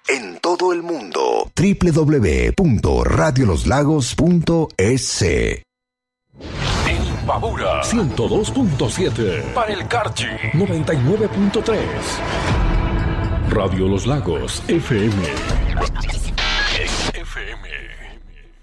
en todo el mundo. www.radioloslagos.es. En Imbabura 102.7. Para el Carchi 99.3. Radio Los Lagos FM. FM.